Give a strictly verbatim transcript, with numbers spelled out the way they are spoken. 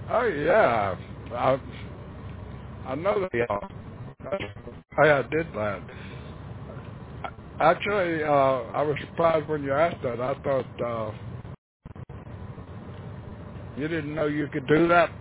Oh yeah, I I know they are. I, I did that. Actually, uh, I was surprised when you asked that. I thought uh, you didn't know you could do that.